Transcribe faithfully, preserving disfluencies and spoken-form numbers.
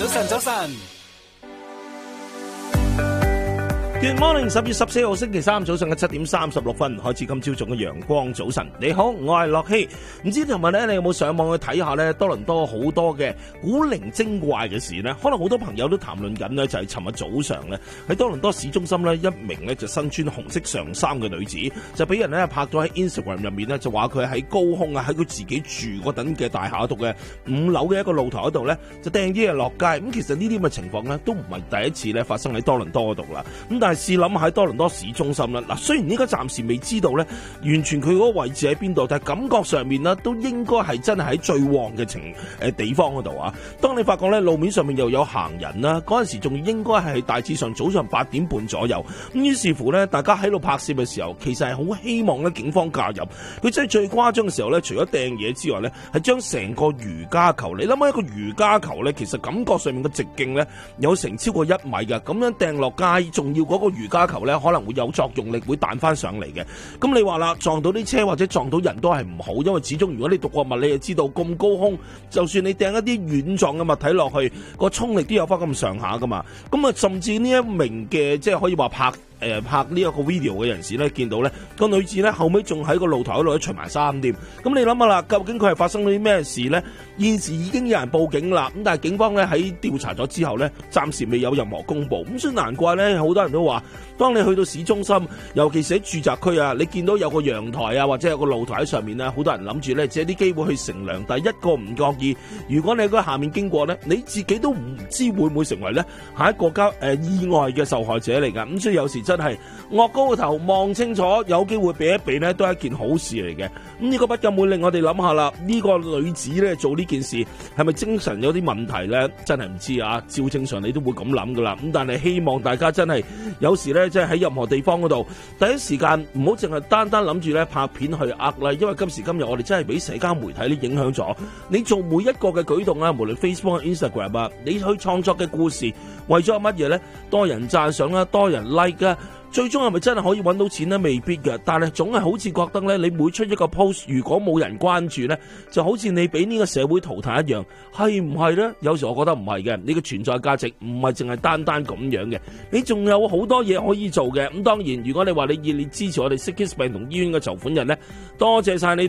早晨，早晨。 Good morning， 十月十四號星期三早上嘅七點三十六分開始，今朝早嘅陽光早晨。你好，我係樂希。唔知尋日咧，你有冇上網去睇下咧？多倫多好多嘅古靈精怪嘅事呢，可能好多朋友都談論緊呢，就係尋日早上咧喺多倫多市中心呢，一名呢就身穿紅色上衫嘅女子就俾人咧拍咗喺 Instagram 入面呢，就話佢喺高空啊，喺佢自己住嗰等嘅大廈度嘅五樓嘅一個露台嗰度呢，就掟啲嘢落街。咁其實呢啲咁嘅情況呢，都唔係第一次咧發生喺多倫多嗰度啦。咁但係試諗喺多倫多市中心啦，嗱，雖然依家暫時未知道咧完全佢嗰個位置喺邊度，但係感覺上面咧都應該係真係喺最旺嘅情誒地方嗰度啊。當你發覺咧路面上面又有行人啦，嗰陣時仲應該係大致上早上八點半左右。咁於是乎咧，大家喺度拍攝嘅時候，其實係好希望咧警方介入。佢真係最誇張嘅時候咧，除咗掟嘢之外咧，係將成個瑜伽球，你諗下一個瑜伽球咧，其實感覺上面嘅直徑咧有成超過一米㗎，咁樣掟落街，仲要嗰個瑜伽球咧可能會有作用力，會彈翻上嚟嘅。咁你話啦，撞到啲車或者撞到人都係唔好，因為始終如果你讀過物理就知道，咁高空就算你掟一啲軟狀嘅物體落去，個衝力都有翻咁上下噶嘛。咁啊，甚至呢一名嘅即係可以話拍誒拍呢一個 video 嘅人士咧，見到咧個女子咧後尾仲喺個露台嗰度除埋衫添。咁你諗下啦，究竟佢係發生咗啲咩事咧？現時已經有人報警啦，咁但係警方咧喺調查咗之後咧，暫時未有任何公佈。咁所以難怪咧，好多人都話，當你去到市中心，尤其是喺住宅區啊，你見到有個陽台啊，或者有個露台喺上面咧，好多人諗住咧借啲機會去乘涼，但係一個唔覺意，如果你喺嗰下面經過咧，你自己都唔知會唔會成為咧下一個國家誒、呃、意外嘅受害者嚟㗎。咁所以有時真係惡高個頭望清楚，有機會避一避咧，都係一件好事嚟嘅。咁呢個不禁會令我哋諗下啦，呢、這個女子咧做呢件事係咪精神有啲問題咧？真係唔知啊。照正常你都會咁諗噶啦。咁但係希望大家真係有時咧，即係喺任何地方嗰度，第一時間唔好淨係單單諗住咧拍片去呃啦。因為今時今日我哋真係俾社交媒體咧影響咗，你做每一個嘅舉動啊，無論 Facebook、Instagram 啊，你去創作嘅故事，為咗乜嘢咧？多人讚賞啦，多人 like 啊。最終係咪真係可以揾到錢呢？未必嘅，但係總係好似覺得咧，你每出一個 post，如果冇人關注咧，就好似你俾呢個社會淘汰一樣，係唔係咧？有時我覺得唔係嘅，你嘅存在價值唔係淨係單單咁樣嘅，你仲有好多嘢可以做嘅。咁當然，如果你話你熱烈支持我哋 Sick Kids 病童醫院嘅籌款人咧，多謝晒你。